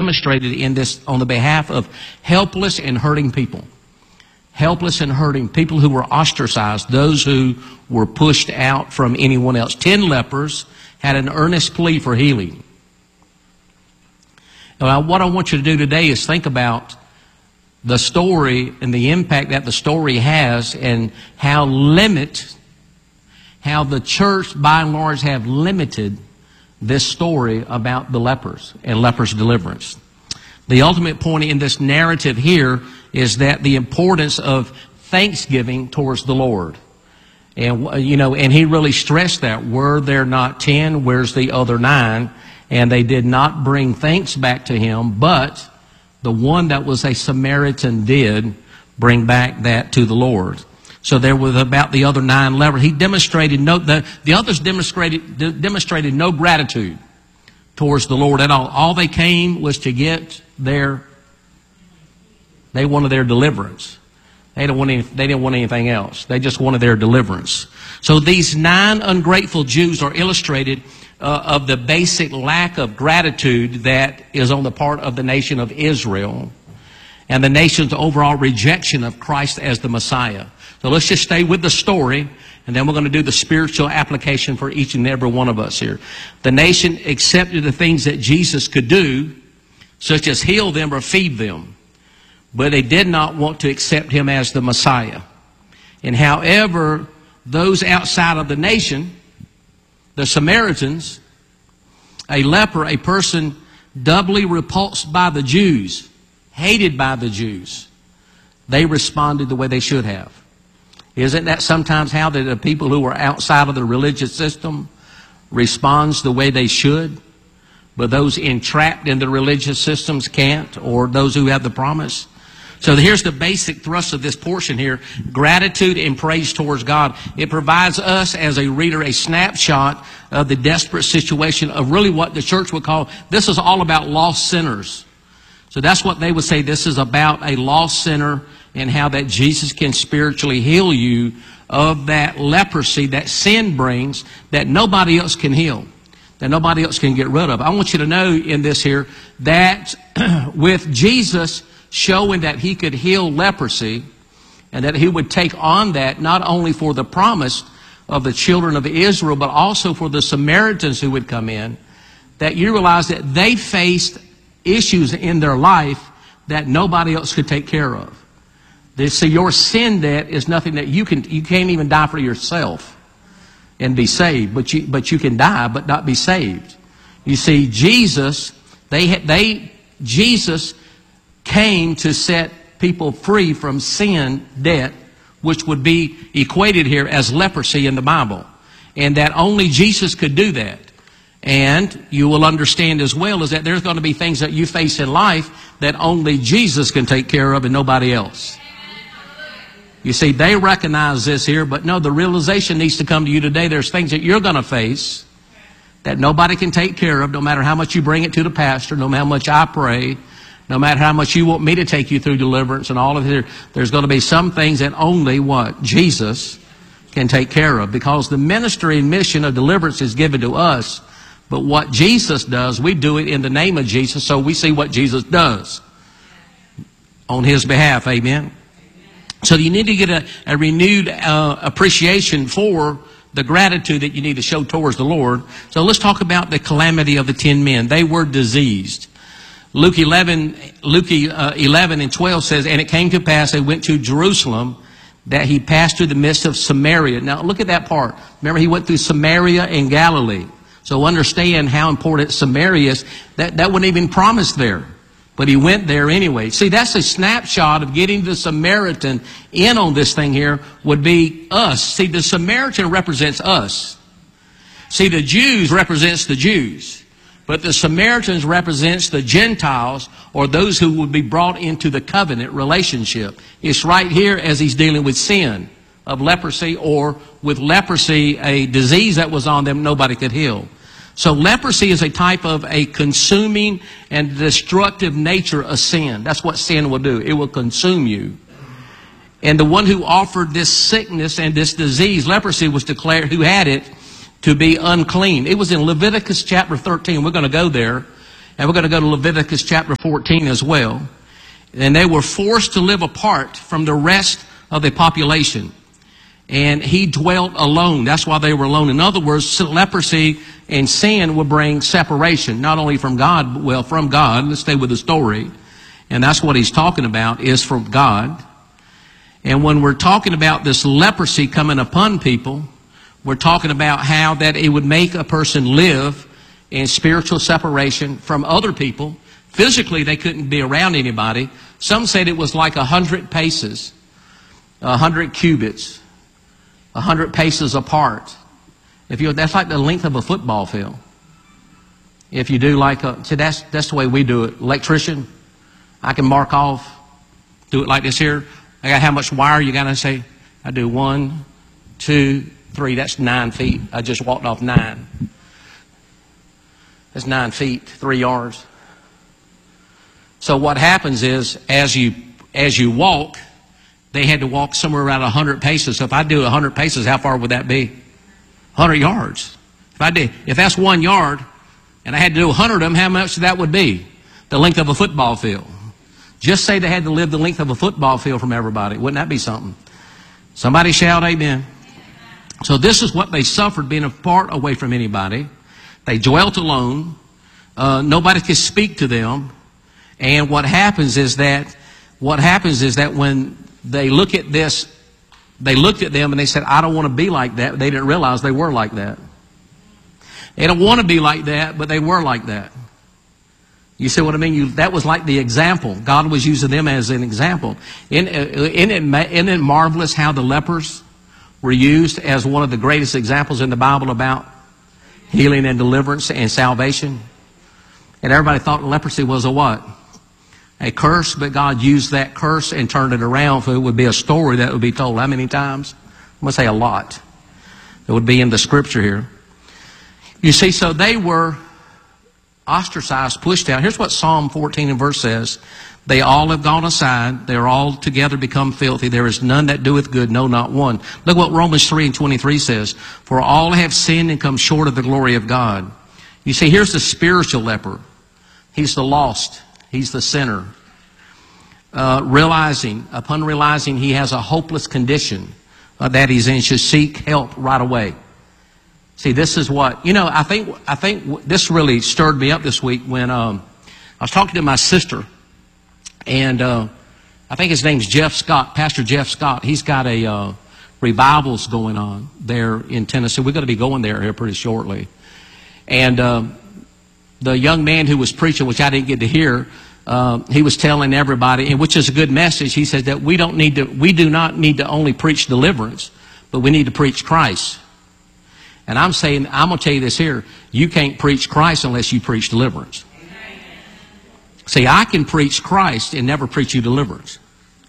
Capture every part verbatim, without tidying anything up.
demonstrated in this on the behalf of helpless and hurting people. Helpless and hurting people who were ostracized, those who were pushed out from anyone else. Ten lepers had an earnest plea for healing. Now, what I want you to do today is think about the story and the impact that the story has, and how limit, how the church by and large have limited this story about the lepers and lepers' deliverance. The ultimate point in this narrative here is that the importance of thanksgiving towards the Lord. And, you know, and he really stressed that. Were there not ten? Where's the other nine? And they did not bring thanks back to him, but the one that was a Samaritan did bring back that to the Lord. So there was about the other nine lepers. He demonstrated no, the, the others demonstrated, de- demonstrated no gratitude towards the Lord at all. All they came was to get their, they wanted their deliverance. They didn't want any, they didn't want anything else. They just wanted their deliverance. So these nine ungrateful Jews are illustrated uh, of the basic lack of gratitude that is on the part of the nation of Israel, and the nation's overall rejection of Christ as the Messiah. So let's just stay with the story, and then we're going to do the spiritual application for each and every one of us here. The nation accepted the things that Jesus could do, such as heal them or feed them, but they did not want to accept him as the Messiah. And however, those outside of the nation, the Samaritans, a leper, a person doubly repulsed by the Jews, hated by the Jews, they responded the way they should have. Isn't that sometimes how the people who are outside of the religious system responds the way they should, but those entrapped in the religious systems can't, or those who have the promise? So here's the basic thrust of this portion here: gratitude and praise towards God. It provides us as a reader a snapshot of the desperate situation of really what the church would call, this is all about lost sinners. So that's what they would say. This is about a lost sinner, and how that Jesus can spiritually heal you of that leprosy that sin brings, that nobody else can heal, that nobody else can get rid of. I want you to know in this here that with Jesus showing that he could heal leprosy, and that he would take on that not only for the promise of the children of Israel, but also for the Samaritans who would come in, that you realize that they faced issues in their life that nobody else could take care of. They see your sin debt is nothing that you can, you can't even die for yourself and be saved, but you, but you can die but not be saved. You see, Jesus, they, they, Jesus came to set people free from sin debt, which would be equated here as leprosy in the Bible. And that only Jesus could do that. And you will understand as well is that there's going to be things that you face in life that only Jesus can take care of and nobody else. You see, they recognize this here, but no, the realization needs to come to you today. There's things that you're going to face that nobody can take care of, no matter how much you bring it to the pastor, no matter how much I pray, no matter how much you want me to take you through deliverance and all of it. There's going to be some things that only what? Jesus can take care of, because the ministry and mission of deliverance is given to us. But what Jesus does, we do it in the name of Jesus, so we see what Jesus does on his behalf. Amen. So you need to get a, a renewed uh, appreciation for the gratitude that you need to show towards the Lord. So let's talk about the calamity of the ten men. They were diseased. Luke eleven, Luke uh, eleven and twelve says, and it came to pass, they went to Jerusalem, that he passed through the midst of Samaria. Now look at that part. Remember, he went through Samaria and Galilee. So understand how important Samaria is. That, that wasn't even promised there. But he went there anyway. See, that's a snapshot of getting the Samaritan in on this thing here would be us. See, the Samaritan represents us. See, the Jews represents the Jews. But the Samaritans represents the Gentiles, or those who would be brought into the covenant relationship. It's right here as he's dealing with sin of leprosy, or with leprosy, a disease that was on them nobody could heal. So leprosy is a type of a consuming and destructive nature of sin. That's what sin will do. It will consume you. And the one who offered this sickness and this disease, leprosy, was declared, who had it, to be unclean. It was in Leviticus chapter thirteen. We're going to go there. And we're going to go to Leviticus chapter fourteen as well. And they were forced to live apart from the rest of the population. And he dwelt alone. That's why they were alone. In other words, leprosy and sin would bring separation, not only from God, but well, from God. Let's stay with the story. And that's what he's talking about, is from God. And when we're talking about this leprosy coming upon people, we're talking about how that it would make a person live in spiritual separation from other people. Physically, they couldn't be around anybody. Some said it was like a hundred paces, a hundred cubits, a hundred paces apart. If you, that's like the length of a football field. If you do like a, see, that's that's the way we do it. Electrician, I can mark off, do it like this here. I got how much wire you got to say. I do one, two, three. That's nine feet. I just walked off nine. That's nine feet, three yards. So what happens is, as you as you walk, they had to walk somewhere around a hundred paces. So if I do a hundred paces, how far would that be? Hundred yards. If I did, if that's one yard, and I had to do a hundred of them, how much that would be? The length of a football field. Just say they had to live the length of a football field from everybody. Wouldn't that be something? Somebody shout amen. So this is what they suffered, being apart away from anybody. They dwelt alone. Uh, nobody could speak to them. And what happens is that, what happens is that when they look at this, they looked at them and they said, I don't want to be like that. But they didn't realize they were like that. They don't want to be like that, but they were like that. You see what I mean? You, that was like the example. God was using them as an example. Isn't, isn't, it, isn't it marvelous how the lepers were used as one of the greatest examples in the Bible about healing and deliverance and salvation? And everybody thought leprosy was a what? A curse, but God used that curse and turned it around so it would be a story that would be told. How many times? I'm going to say a lot. It would be in the scripture here. You see, so they were ostracized, pushed out. Here's what Psalm fourteen and verse says. They all have gone aside. They are all together become filthy. There is none that doeth good, no, not one. Look what Romans three and twenty-three says. For all have sinned and come short of the glory of God. You see, here's the spiritual leper. He's the lost. He's the sinner. Uh, realizing, upon realizing he has a hopeless condition uh, that he's in, should seek help right away. See, this is what, you know, I think, I think this really stirred me up this week when um, I was talking to my sister, and uh, I think his name's Jeff Scott, Pastor Jeff Scott. He's got a uh, revivals going on there in Tennessee. We're going to be going there here pretty shortly. And um, the young man who was preaching, which I didn't get to hear, uh, he was telling everybody, and which is a good message. He said that we don't need to, we do not need to only preach deliverance, but we need to preach Christ. And I'm saying, I'm going to tell you this here. You can't preach Christ unless you preach deliverance. Amen. See, I can preach Christ and never preach you deliverance.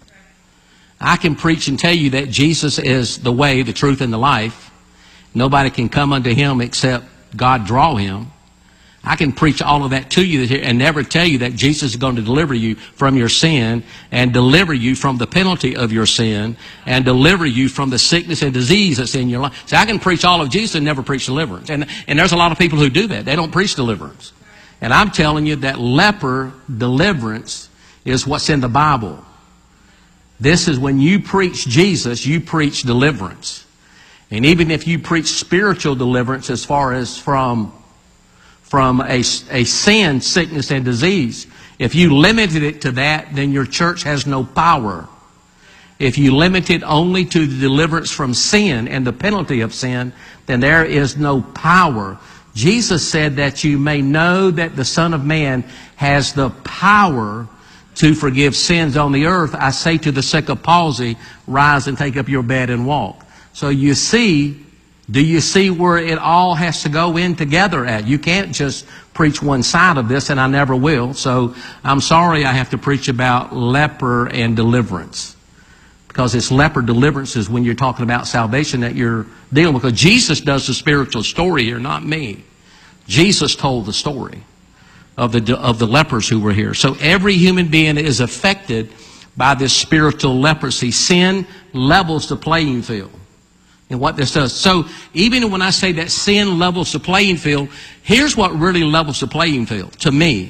I can preach and tell you that Jesus is the way, the truth, and the life. Nobody can come unto him except God draw him. I can preach all of that to you and never tell you that Jesus is going to deliver you from your sin and deliver you from the penalty of your sin and deliver you from the sickness and disease that's in your life. See, I can preach all of Jesus and never preach deliverance. And, and there's a lot of people who do that. They don't preach deliverance. And I'm telling you that leper deliverance is what's in the Bible. This is when you preach Jesus, you preach deliverance. And even if you preach spiritual deliverance as far as from from a, a sin, sickness, and disease. If you limited it to that, then your church has no power. If you limit it only to the deliverance from sin and the penalty of sin, then there is no power. Jesus said that you may know that the Son of Man has the power to forgive sins on the earth. I say to the sick of palsy, rise and take up your bed and walk. So you see, do you see where it all has to go in together at? You can't just preach one side of this, and I never will. So I'm sorry I have to preach about leper and deliverance. Because it's leper deliverance is when you're talking about salvation that you're dealing with. Because Jesus does the spiritual story here, not me. Jesus told the story of the, of the lepers who were here. So every human being is affected by this spiritual leprosy. Sin levels the playing field. And what this does. So even when I say that sin levels the playing field, here's what really levels the playing field to me.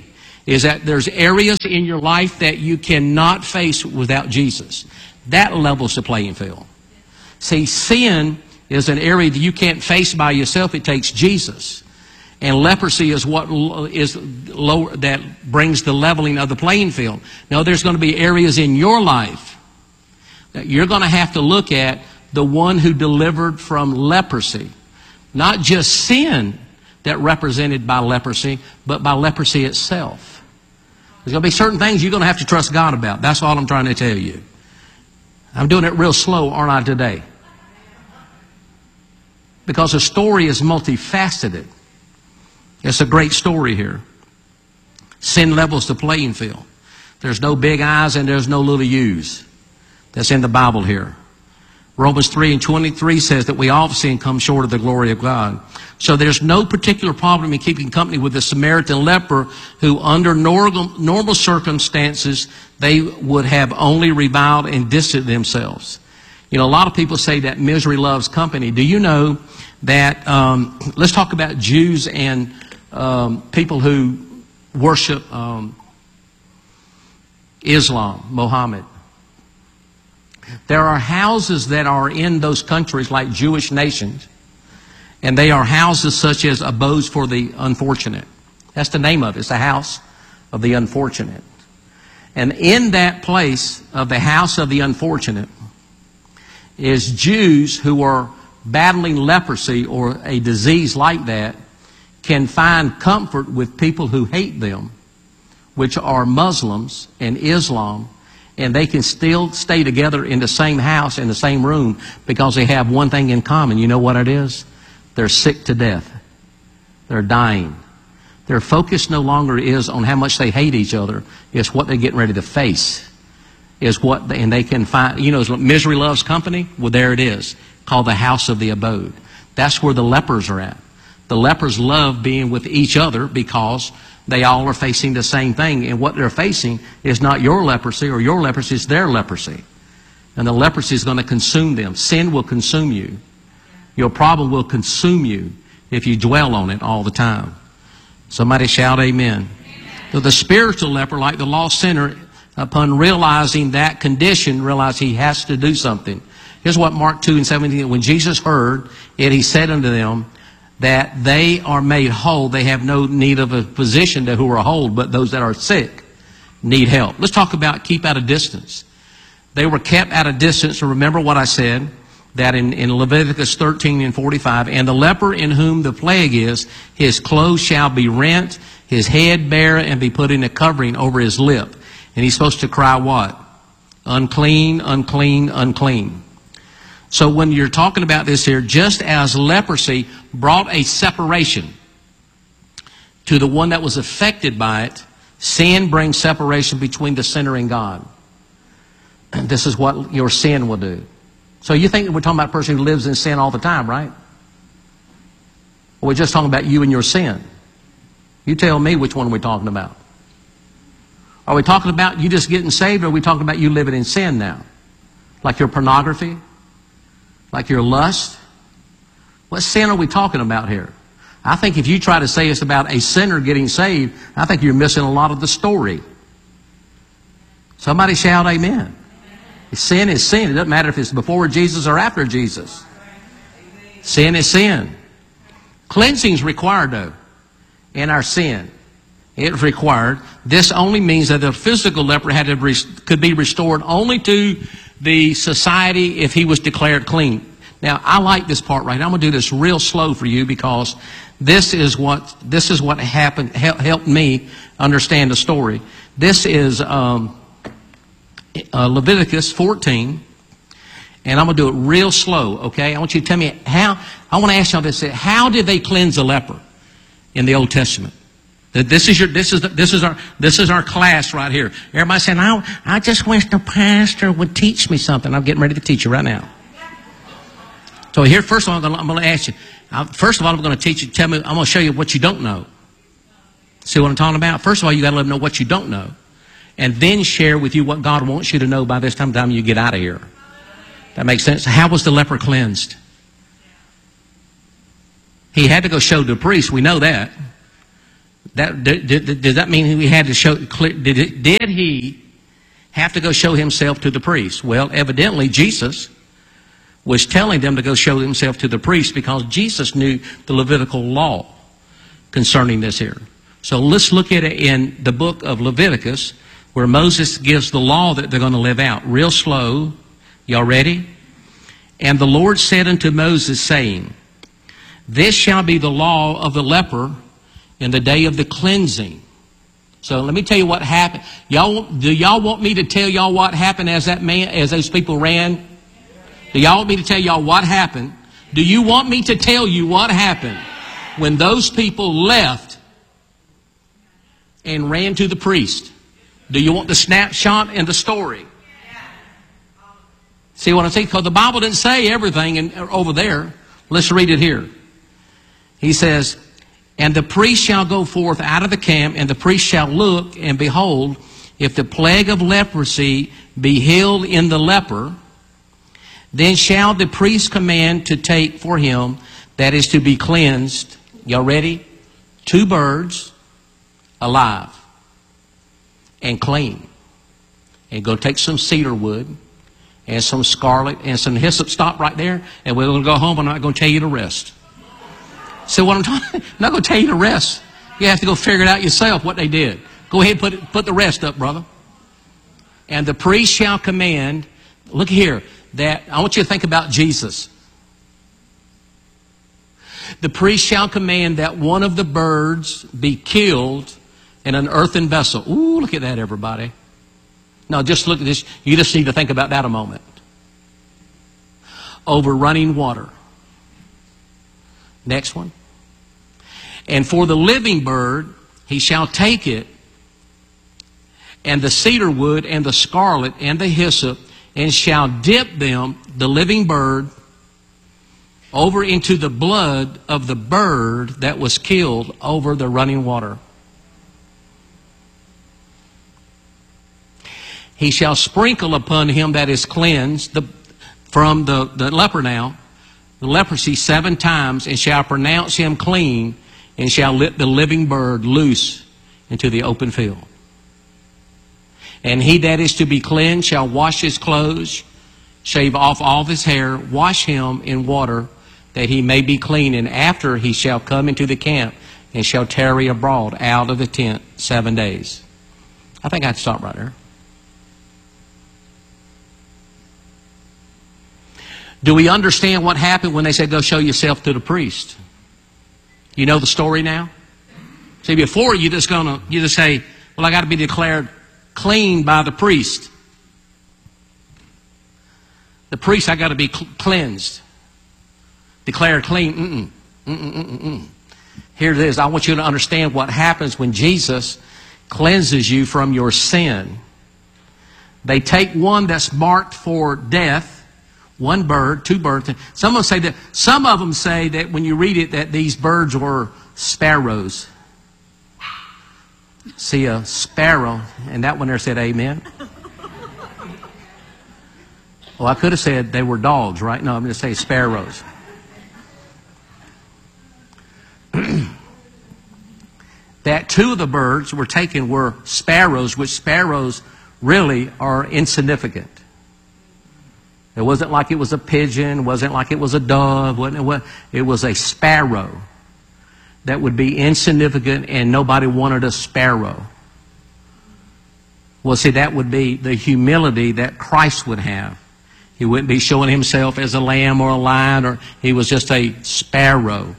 is that there's areas in your life that you cannot face without Jesus. That levels the playing field. See, sin is an area that you can't face by yourself. It takes Jesus. And leprosy is what is lower, that brings the leveling of the playing field. Now, there's going to be areas in your life that you're going to have to look at the one who delivered from leprosy. Not just sin that represented by leprosy, but by leprosy itself. There's going to be certain things you're going to have to trust God about. That's all I'm trying to tell you. I'm doing it real slow, aren't I, today? Because the story is multifaceted. It's a great story here. Sin levels the playing field. There's no big I's and there's no little U's. That's in the Bible here. Romans three and twenty-three says that we all sin come short of the glory of God. So there's no particular problem in keeping company with the Samaritan leper who under normal, normal circumstances they would have only reviled and distanced themselves. You know, a lot of people say that misery loves company. Do you know that, um, let's talk about Jews and um, people who worship um, Islam, Mohammed. There are houses that are in those countries like Jewish nations, and they are houses such as abodes for the unfortunate. That's the name of it. It's the house of the unfortunate. And in that place of the house of the unfortunate is Jews who are battling leprosy or a disease like that can find comfort with people who hate them, which are Muslims and Islam. And they can still stay together in the same house, in the same room, because they have one thing in common. You know what it is? They're sick to death. They're dying. Their focus no longer is on how much they hate each other. It's what they're getting ready to face. Is what they, and they can find, you know, misery loves company. Well, there it is, called the house of the abode. That's where the lepers are at. The lepers love being with each other because they all are facing the same thing. And what they're facing is not your leprosy or your leprosy, it's their leprosy. And the leprosy is going to consume them. Sin will consume you. Your problem will consume you if you dwell on it all the time. Somebody shout amen. Amen. So the spiritual leper, like the lost sinner, upon realizing that condition, realized he has to do something. Here's what Mark two and seventeen, when Jesus heard it, he said unto them, that they are made whole. They have no need of a physician to who are whole, but those that are sick need help. Let's talk about keep at a distance. They were kept at a distance. And remember what I said, that in, in Leviticus thirteen and forty-five, and the leper in whom the plague is, his clothes shall be rent, his head bare, and be put in a covering over his lip. And he's supposed to cry what? Unclean, unclean, unclean. So when you're talking about this here, just as leprosy brought a separation to the one that was affected by it, sin brings separation between the sinner and God. And this is what your sin will do. So you think we're talking about a person who lives in sin all the time, right? Or we're just talking about you and your sin? You tell me which one we're talking about. Are we talking about you just getting saved, or are we talking about you living in sin now? Like your pornography? Like your lust? What sin are we talking about here? I think if you try to say it's about a sinner getting saved, I think you're missing a lot of the story. Somebody shout amen. Sin is sin. It doesn't matter if it's before Jesus or after Jesus. Sin is sin. Cleansing is required, though, in our sin. It's required. This only means that the physical leper had to re- could be restored only to the society if he was declared clean. Now, I like this part right now. I'm going to do this real slow for you because this is what this is what happened. Help, helped me understand the story. This is um, uh, Leviticus fourteen, and I'm going to do it real slow. Okay, I want you to tell me how. I want to ask y'all this: how did they cleanse a leper in the Old Testament? This is your. This is the, this is our. This is our class right here. Everybody saying, "I I just wish the pastor would teach me something." I'm getting ready to teach you right now. So here, first of all, I'm going to ask you. First of all, I'm going to teach you. Tell me. I'm going to show you what you don't know. See what I'm talking about? First of all, you got to let them know what you don't know, and then share with you what God wants you to know by this time. Time you get out of here. That makes sense. How was the leper cleansed? He had to go show the priest. We know that. That, did, did, did that mean he had to show, did, it, did he have to go show himself to the priest? Well, evidently Jesus was telling them to go show himself to the priest because Jesus knew the Levitical law concerning this here. So let's look at it in the book of Leviticus, where Moses gives the law that they're going to live out. Real slow. Y'all ready? And the Lord said unto Moses, saying, this shall be the law of the leper in the day of the cleansing. So let me tell you what happened. Y'all, do y'all want me to tell y'all what happened as that man, as those people ran? Do y'all want me to tell y'all what happened? Do you want me to tell you what happened when those people left and ran to the priest? Do you want the snapshot and the story? See what I'm saying? Because the Bible didn't say everything in, over there. Let's read it here. He says, and the priest shall go forth out of the camp, and the priest shall look, and behold, if the plague of leprosy be healed in the leper, then shall the priest command to take for him that is to be cleansed. Y'all ready? Two birds alive and clean. And go take some cedar wood and some scarlet and some hyssop. Stop right there, and we're going to go home. I'm not going to tell you to rest. So what I'm talking, I'm not going to tell you to rest. You have to go figure it out yourself what they did. Go ahead and put, it, put the rest up, brother. And the priest shall command, look here, that I want you to think about Jesus. The priest shall command that one of the birds be killed in an earthen vessel. Ooh, look at that, everybody. Now, just look at this. You just need to think about that a moment. Over running water. Next one. And for the living bird, he shall take it, and the cedar wood, and the scarlet, and the hyssop, and shall dip them, the living bird, over into the blood of the bird that was killed over the running water. He shall sprinkle upon him that is cleansed the, from the, the leper now, the leprosy seven times, and shall pronounce him clean, and shall let the living bird loose into the open field. And he that is to be cleansed shall wash his clothes, shave off all his hair, wash him in water, that he may be clean. And after he shall come into the camp, and shall tarry abroad out of the tent seven days. I think I'd stop right there. Do we understand what happened when they said, go show yourself to the priest? You know the story now? See, before you just gonna, you just say, well, I got to be declared clean by the priest. The priest, I got to be cl- cleansed. Declared clean. Mm-mm. Mm-mm, mm-mm, mm-mm. Here it is. I want you to understand what happens when Jesus cleanses you from your sin. They take one that's marked for death. One bird, two birds. Some of them say that. Some of them say that when you read it, that these birds were sparrows. See a sparrow, and that one there said, "Amen." Well, I could have said they were dogs, right? No, I'm going to say sparrows. That two of the birds were taken were sparrows, which sparrows really are insignificant. It wasn't like it was a pigeon, wasn't like it was a dove, wasn't it? It was a sparrow that would be insignificant, and nobody wanted a sparrow. Well, see, that would be the humility that Christ would have. He wouldn't be showing himself as a lamb or a lion, or he was just a sparrow.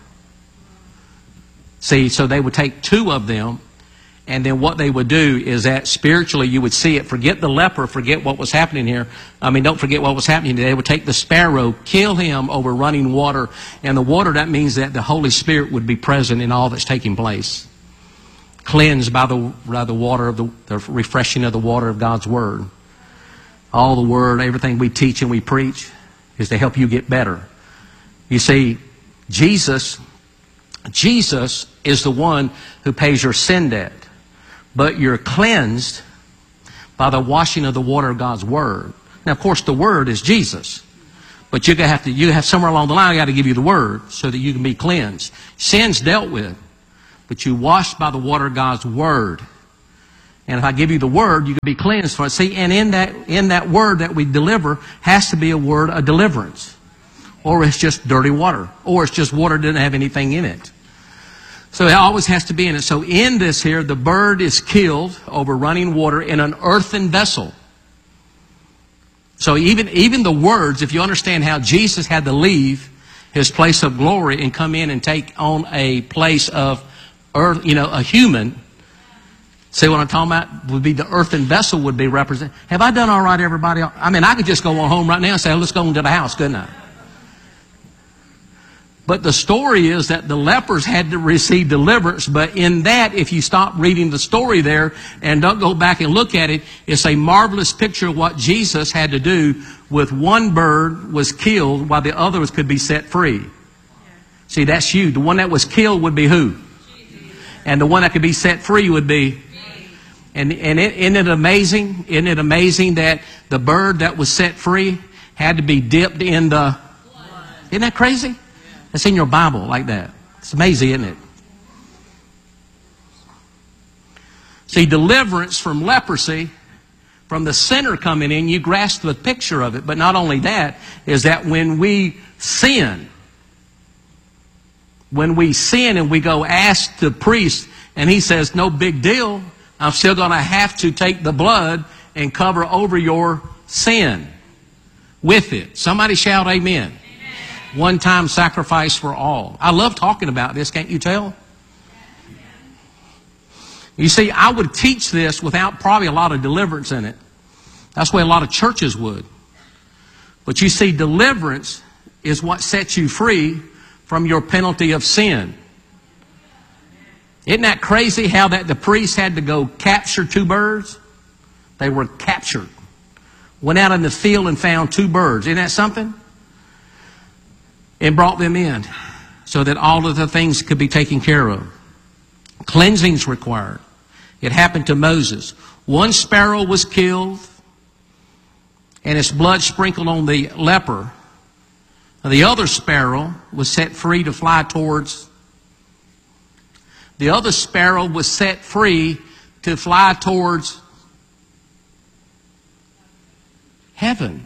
See, so they would take two of them, and then what they would do is that spiritually you would see it. Forget the leper, forget what was happening here. I mean, don't forget what was happening. They would take the sparrow, kill him over running water. And the water, that means that the Holy Spirit would be present in all that's taking place. Cleansed by the, by the water of the, the refreshing of the water of God's Word. All the Word, everything we teach and we preach is to help you get better. You see, Jesus, Jesus is the one who pays your sin debt. But you're cleansed by the washing of the water of God's Word. Now, of course, the Word is Jesus. But you're gonna have to, you have somewhere along the line, I got to give you the Word so that you can be cleansed. Sin's dealt with. but you washed by the water of God's word. And if I give you the word, you can be cleansed for it. See, and in that in that word that we deliver has to be a word of deliverance. Or it's just dirty water. Or it's just water that doesn't have anything in it. So it always has to be in it. So in this here, the bird is killed over running water in an earthen vessel. So even, even the words, if you understand how Jesus had to leave his place of glory and come in and take on a place of earth, you know, a human. See what I'm talking about? Would be the earthen vessel would be represented. Have I done all right, everybody? I mean, I could just go on home right now and say, let's go into the house, couldn't I? But the story is that the lepers had to receive deliverance. But in that, if you stop reading the story there and don't go back and look at it, it's a marvelous picture of what Jesus had to do with one bird was killed while the others could be set free. See, that's you. The one that was killed would be who? And the one that could be set free would be... And, and it, isn't it amazing? Isn't it amazing that the bird that was set free had to be dipped in the... Isn't that crazy? It's in your Bible like that. It's amazing, isn't it? See, deliverance from leprosy, from the sinner coming in, you grasp the picture of it. But not only that, is that when we sin, when we sin and we go ask the priest, and he says, no big deal, I'm still going to have to take the blood and cover over your sin with it. Somebody shout amen. One-time sacrifice for all. I love talking about this, can't you tell? You see, I would teach this without probably a lot of deliverance in it. That's the way a lot of churches would. But you see, deliverance is what sets you free from your penalty of sin. Isn't that crazy how that the priest had to go capture two birds? They were captured. Went out in the field and found two birds. Isn't that something? And brought them in so that all of the things could be taken care of. Cleansing's required. It happened to Moses. One sparrow was killed and its blood sprinkled on the leper. The other sparrow was set free to fly towards The other sparrow was set free to fly towards heaven.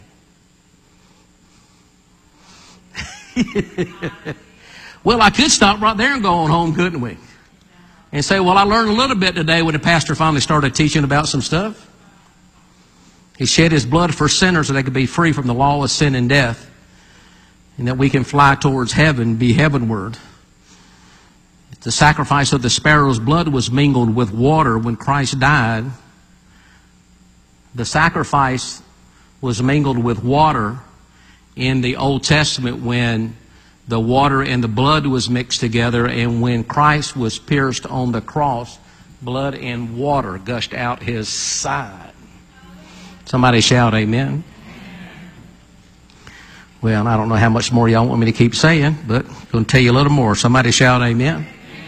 Well, I could stop right there and go on home, couldn't we? And say, well, I learned a little bit today when the pastor finally started teaching about some stuff. He shed his blood for sinners so they could be free from the law of sin and death. And that we can fly towards heaven, be heavenward. The sacrifice of the sparrow's blood was mingled with water when Christ died. The sacrifice was mingled with water in the Old Testament when the water and the blood was mixed together, and when Christ was pierced on the cross, blood and water gushed out his side. Somebody shout amen. Well, I don't know how much more y'all want me to keep saying, but I'm going to tell you a little more. Somebody shout amen.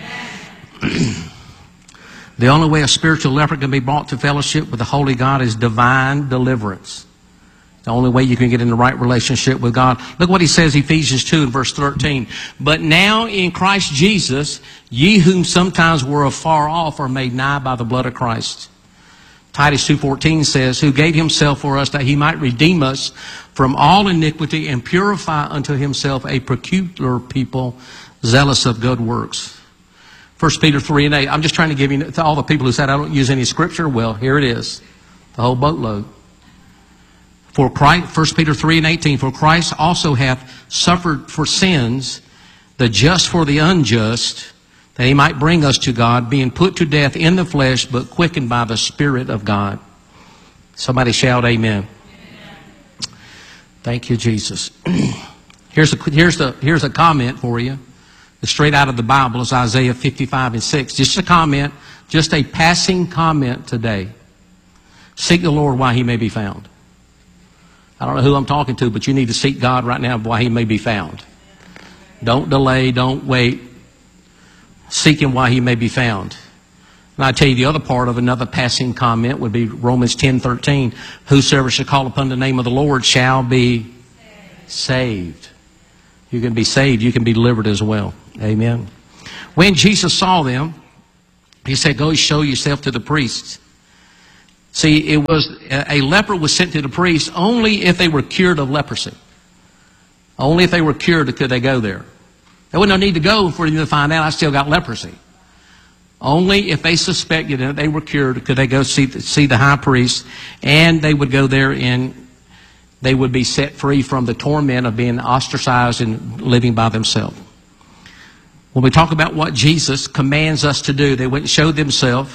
The only way a spiritual leper can be brought to fellowship with the Holy God is divine deliverance. The only way you can get in the right relationship with God. Look what he says, Ephesians two and verse thirteen. But now in Christ Jesus, ye whom sometimes were afar off are made nigh by the blood of Christ. Titus two fourteen says, who gave himself for us that he might redeem us from all iniquity and purify unto himself a peculiar people zealous of good works. First Peter three and eight. I'm just trying to give you, to all the people who said I don't use any scripture, well, here it is. The whole boatload. For Christ, First Peter three and eighteen, for Christ also hath suffered for sins, the just for the unjust, that he might bring us to God, being put to death in the flesh, but quickened by the Spirit of God. Somebody shout amen. Amen. Thank you, Jesus. here's, a, here's, the, here's a comment for you. It's straight out of the Bible. It's Isaiah fifty-five and six. Just a comment, just a passing comment today. Seek the Lord while he may be found. I don't know who I'm talking to, but you need to seek God right now while he may be found. Don't delay, don't wait. Seek him while he may be found. And I tell you the other part of another passing comment would be Romans ten thirteen. Whosoever shall call upon the name of the Lord shall be saved. You can be saved, you can be delivered as well. Amen. When Jesus saw them, He said, go show yourself to the priests. See, it was a leper was sent to the priest only if they were cured of leprosy. Only if they were cured could they go there. There was no need to go for them to find out I still got leprosy. Only if they suspected that they were cured could they go see, see the high priest, and they would go there and they would be set free from the torment of being ostracized and living by themselves. When we talk about what Jesus commands us to do, they went and showed themselves,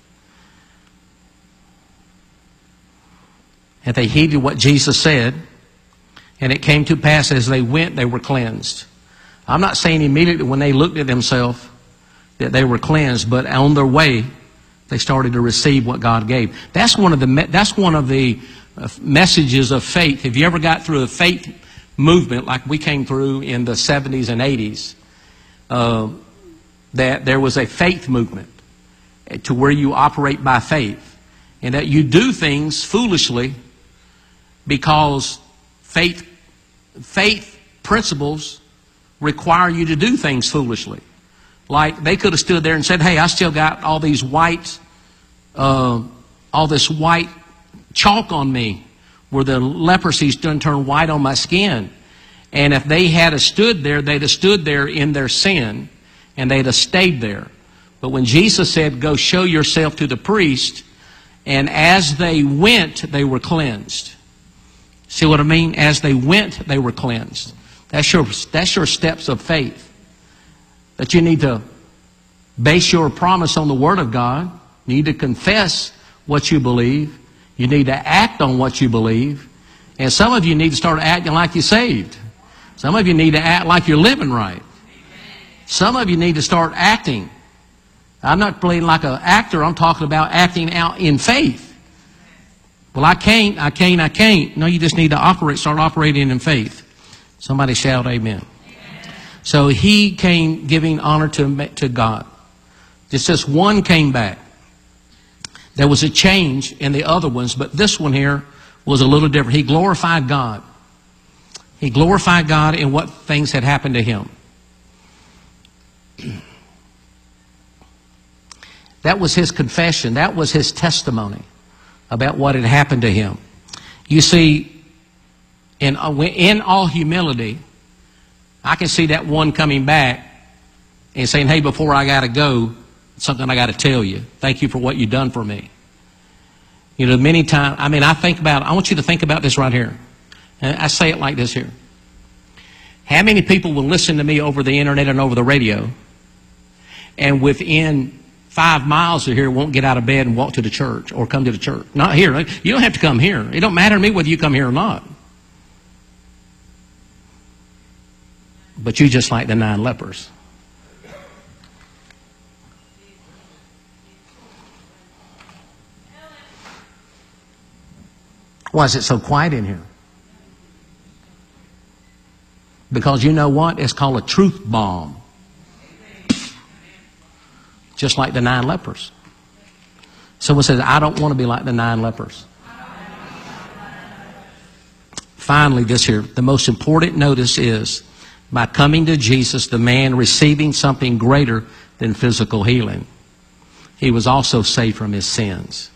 and they heeded what Jesus said, and it came to pass as they went, they were cleansed. I'm not saying immediately when they looked at themselves that they were cleansed, but on their way, they started to receive what God gave. That's one of the that's one of the messages of faith. Have you ever got through a faith movement like we came through in the seventies and eighties? Uh, that there was a faith movement to where you operate by faith, and that you do things foolishly because faith faith principles require you to do things foolishly. Like they could have stood there and said, hey, I still got all these white, uh, all this white chalk on me where the leprosy's done turned white on my skin. And if they had have stood there, they'd have stood there in their sin and they'd have stayed there. But when Jesus said, go show yourself to the priest, and as they went, they were cleansed. See what I mean? As they went, they were cleansed. That's your, that's your steps of faith. That you need to base your promise on the Word of God. You need to confess what you believe. You need to act on what you believe. And some of you need to start acting like you're saved. Some of you need to act like you're living right. Some of you need to start acting. I'm not playing like an actor. I'm talking about acting out in faith. Well, I can't, I can't, I can't. No, you just need to operate, start operating in faith. Somebody shout amen. Amen. So he came giving honor to, to God. Just this one came back. There was a change in the other ones, but this one here was a little different. He glorified God. He glorified God in what things had happened to him. That was his confession. That was his testimony about what had happened to him. You see, in, in all humility, I can see that one coming back and saying, hey, before I got to go, something I got to tell you. Thank you for what you've done for me. You know, many times, I mean, I think about, I want you to think about this right here. And I say it like this here. How many people will listen to me over the internet and over the radio, and within five miles of here won't get out of bed and walk to the church or come to the church? Not here. You don't have to come here. It don't matter to me whether you come here or not. But you just like the nine lepers. Why is it so quiet in here? Because you know what? It's called a truth bomb. Just like the nine lepers. Someone says, I don't want to be like the nine lepers. Finally, this here, the most important notice is, by coming to Jesus, the man receiving something greater than physical healing. He was also saved from his sins.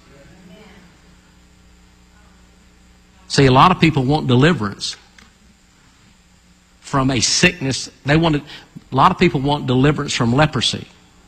See, a lot of people want deliverance from a sickness. They want to, a lot of people want deliverance from leprosy.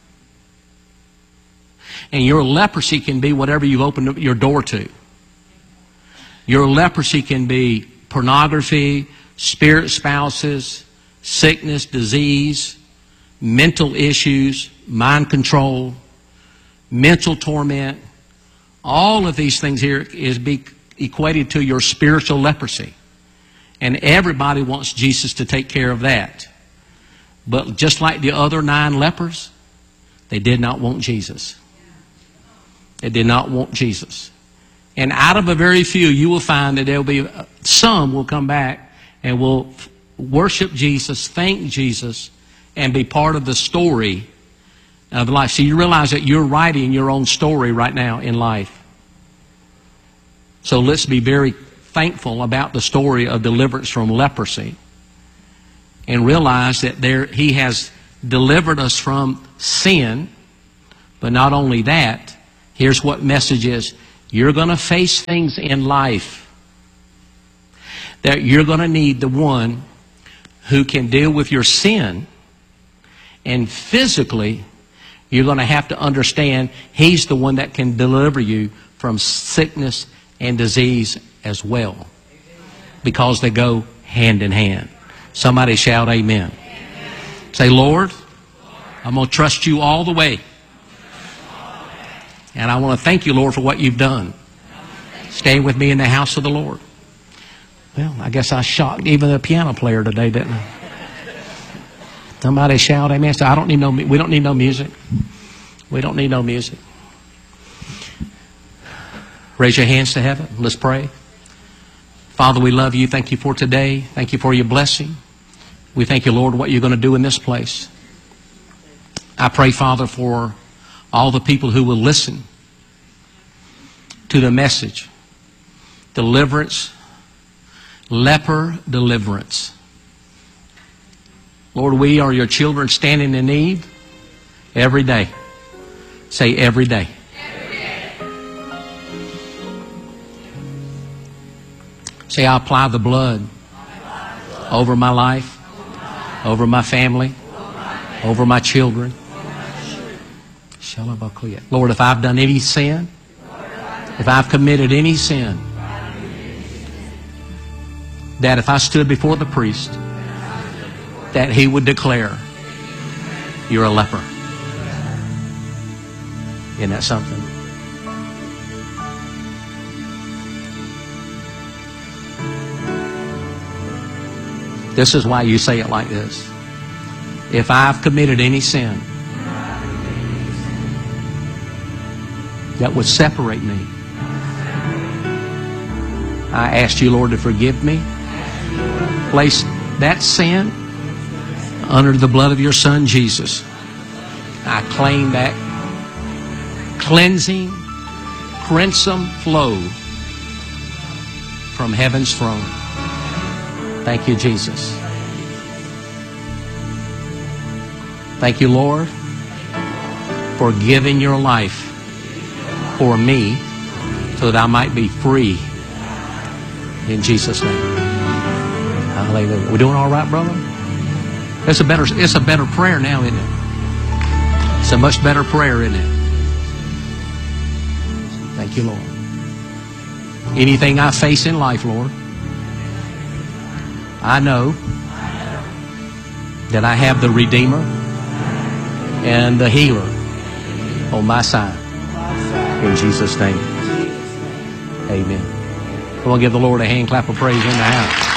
And your leprosy can be whatever you've opened your door to. Your leprosy can be pornography, spirit spouses, sickness, disease, mental issues, mind control, mental torment. All of these things here is be equated to your spiritual leprosy. And everybody wants Jesus to take care of that. But just like the other nine lepers, they did not want Jesus. They did not want Jesus. And out of a very few, you will find that there will be some will come back and will worship Jesus, thank Jesus, and be part of the story of life. So you realize that you're writing your own story right now in life. So let's be very thankful about the story of deliverance from leprosy, and realize that there He has delivered us from sin, But not only that, here's what message is. You're going to face things in life that you're going to need the one who can deal with your sin. And physically, you're going to have to understand He's the one that can deliver you from sickness and disease as well. Because they go hand in hand. Somebody shout amen. Amen. Say, Lord, I'm going to trust you all the way. And I want to thank you, Lord, for what you've done. Stay with me in the house of the Lord. Well, I guess I shocked even the piano player today, didn't I? Somebody shout amen. So I don't need no, we don't need no music. We don't need no music. Raise your hands to heaven. Let's pray. Father, we love you. Thank you for today. Thank you for your blessing. We thank you, Lord, what you're going to do in this place. I pray, Father, for all the people who will listen to the message. Deliverance, leper deliverance. Lord, we are your children standing in need every day. Say every day. Every day. Say, I apply the blood over my life, over my family, over my children. Lord, if I've done any sin, if I've committed any sin, that if I stood before the priest, that he would declare, you're a leper. Isn't that something? This is why you say it like this. If I've committed any sin that would separate me, I asked you, Lord, to forgive me. Place that sin under the blood of your Son, Jesus. I claim that cleansing, crimson flow from heaven's throne. Thank you, Jesus. Thank you, Lord, for giving your life for me so that I might be free. In Jesus' name. Hallelujah. We doing all right, brother? It's a better, it's a better prayer now, isn't it? It's a much better prayer, isn't it? Thank you, Lord. Anything I face in life, Lord, I know that I have the Redeemer and the Healer on my side. In Jesus' name. Amen. We'll give the Lord a hand clap of praise in the house.